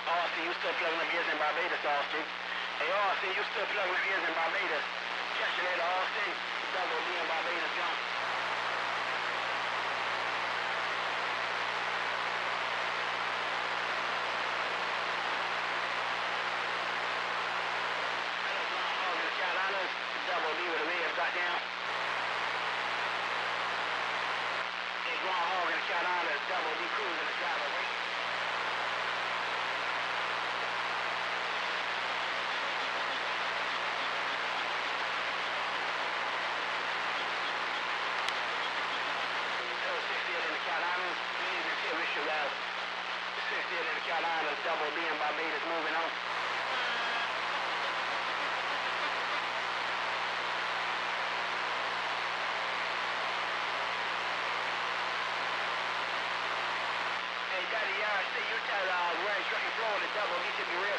Austin, you still plugging up ears in Barbados, Austin. Hey, Austin, you still plugging up ears in Barbados. Catching it, Austin. Double B in Barbados, John. Carolinas, double B with a red, got down. Hey, Grand Hog in the Carolinas, double B cruising the driver, wait. Carolinas, please and wish you well. 60th in the Carolinas, double B in Barbados, moving on. Hey, Daddy, say you tell Ray Trucking Florida, double B should be ready.